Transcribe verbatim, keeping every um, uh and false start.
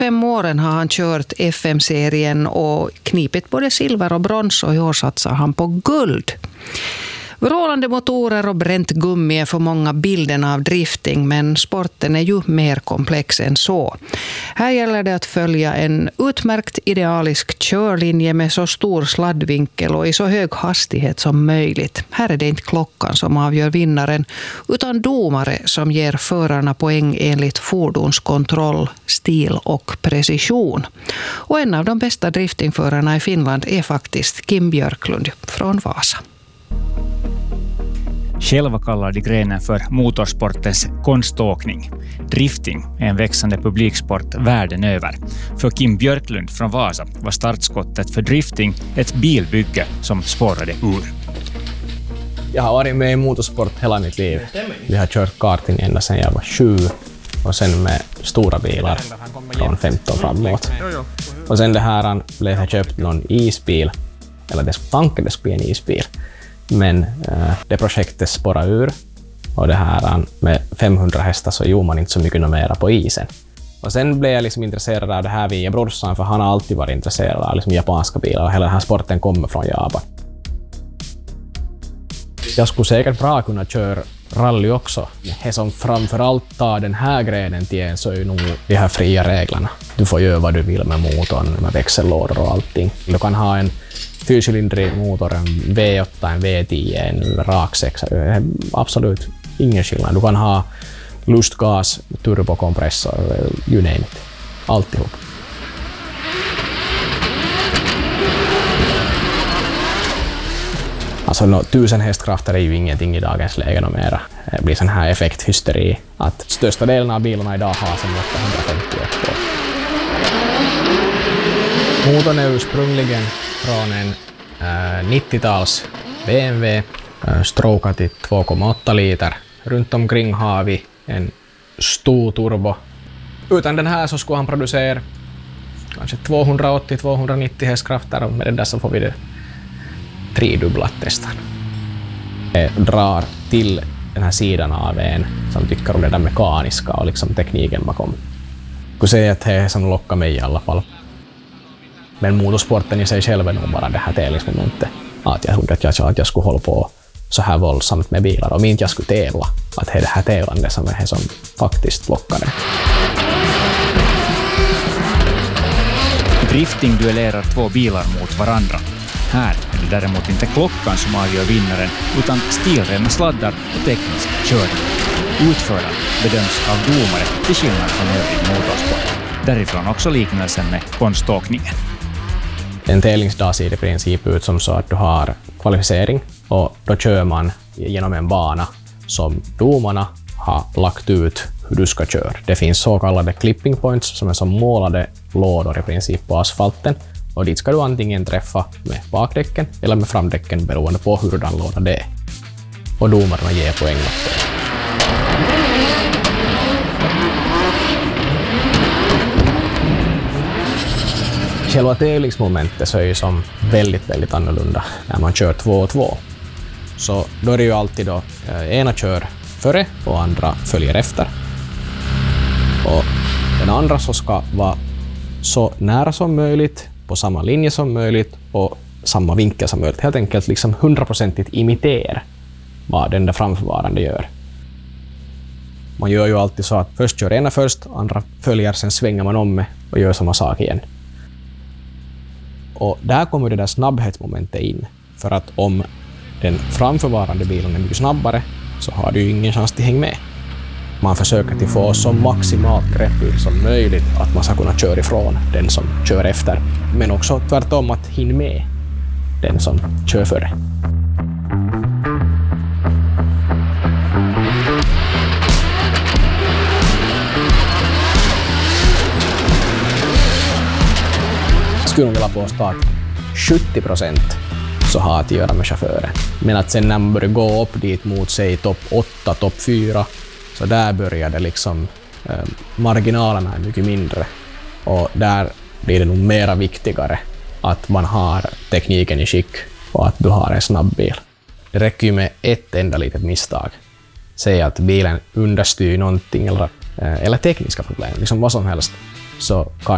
fem åren har han kört F M-serien och knipit både silver och brons, och i år satsar han på guld. Vrålande motorer och bränt gummi är för många bilden av drifting, men sporten är ju mer komplex än så. Här gäller det att följa en utmärkt idealisk körlinje med så stor sladdvinkel och i så hög hastighet som möjligt. Här är det inte klockan som avgör vinnaren, utan domare som ger förarna poäng enligt fordonskontroll, stil och precision. Och en av de bästa driftingförarna i Finland är faktiskt Kim Björklund från Vasa. Själva kallar de grenen för motorsportens konståkning. Drifting är en växande publiksport världen över. För Kim Björklund från Vasa var startskottet för drifting ett bilbygge som spårade ur. Jag har varit med i motorsport hela mitt liv. Vi har kört karting ända sedan jag var sju och sen med stora bilar från femton framåt. Och sen det här blev jag köpt någon isbil, eller det tanken det skulle bli en isbil. Men äh, det projektet spårade ur, och det här med femhundra hästar så gjorde man inte så mycket mera på isen. Och sen blev jag liksom intresserad av det här via brorsan, för han har alltid varit intresserad av liksom japanska bilar, och hela den här sporten kommer från Japan. Jag skulle säkert bra kunna köra rally också. Det som framförallt tar den här grenen till en så är ju nog de här fria reglerna. Du får göra vad du vill med motorn, med växellådor och allting. Du kan ha en fyrcylindrig motor, en V åtta, en V tio, en rak sexa. Absolut ingen skillnad. Du kan ha lustgas, turbokompressor, you name it. Alltihop. Alltså no, tusen hästkrafter är ju ingenting i dagens läge och mera. Det blir sån här effekthysteri att största delen av bilarna idag har som åttahundrafemtioett år. Motorn är ursprungligen från en äh, nittio-tals B M W, äh, strokad till två komma åtta liter. Runt omkring har vi en stor turbo. Utan den här så skulle han producera kanske tvåhundraåttio till tvåhundranittio hästkrafter, och med det där så får vi det tredubblat nästan. Det drar till den här sidan av en som tycker om det där mekaniska och liksom tekniken bakom. Jag skulle säga att det är som lockar mig i alla fall. Men motorsporten i sig själv är nog bara det här tävlingsmomentet. Att jag trodde att jag, att jag skulle hålla på så här våldsamt med bilar, och inte jag skulle tävla. Att det är det här tävlande som är det som faktiskt lockar det. Drifting duellerar två bilar mot varandra. Här är det däremot inte klockan som avgör vinnaren, utan stilrena sladdar och teknisk körning. Utföraren bedöms av domare till skillnad från övrig motorsport. Därifrån också liknelsen med konståkningen. En tävlingsdag ser i princip ut som så att du har kvalificering, och då kör man genom en bana som domarna har lagt ut hur du ska köra. Det finns så kallade clipping points som är som målade lådor i princip på asfalten, och dit ska du antingen träffa med bakdäcken eller med framdäcken beroende på hurdan låda det är. Och domarna ger poäng åt det. Själva tävlingsmomentet så är ju som väldigt, väldigt annorlunda när man kör två och två. Så då är det ju alltid då eh, ena kör före och andra följer efter. Och den andra så ska vara så nära som möjligt, på samma linje som möjligt och samma vinkel som möjligt. Helt enkelt liksom hundraprocentigt imitera vad den där framförvarande gör. Man gör ju alltid så att först kör ena först, andra följer, sen svänger man om med och gör samma sak igen. Och där kommer det där snabbhetsmomentet in. För att om den framförvarande bilen är mycket snabbare så har du ju ingen chans att hänga med. Man försöker till få så maximalt grepp som möjligt att man ska kunna köra ifrån den som kör efter. Men också tvärtom att hinna med den som kör före. Jag skulle vilja påstå att sjuttio procent så har att göra med chauffören. Men att sen när man börjar gå upp dit mot sig topp åtta, topp fyra, så där börjar det liksom, eh, marginalerna är mycket mindre. Och där blir det nog mera viktigare att man har tekniken i skick och att du har en snabb bil. Det räcker ju med ett enda litet misstag. Säg att bilen understyr någonting eller, eh, eller tekniska problem, liksom vad som helst, så kan